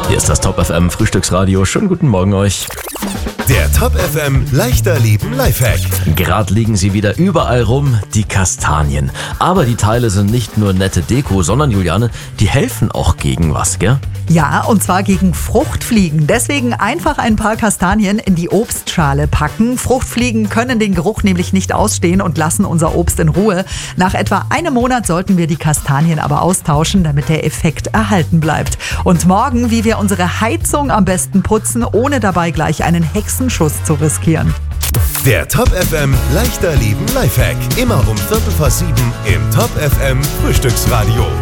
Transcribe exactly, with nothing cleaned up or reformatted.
Hier ist das Top F M Frühstücksradio. Schönen guten Morgen euch. Der Top F M Leichter Leben Lifehack. Gerade liegen sie wieder überall rum, die Kastanien. Aber die Teile sind nicht nur nette Deko, sondern, Juliane, die helfen auch gegen was, gell? Ja, und zwar gegen Fruchtfliegen. Deswegen einfach ein paar Kastanien in die Obstschale packen. Fruchtfliegen können den Geruch nämlich nicht ausstehen und lassen unser Obst in Ruhe. Nach etwa einem Monat sollten wir die Kastanien aber austauschen, damit der Effekt erhalten bleibt. Und morgen, wie wir unsere Heizung am besten putzen, ohne dabei gleich einen Hexenschuss zu riskieren. Der Top F M Leichter Leben Lifehack. Immer um Viertel vor sieben im Top F M Frühstücksradio.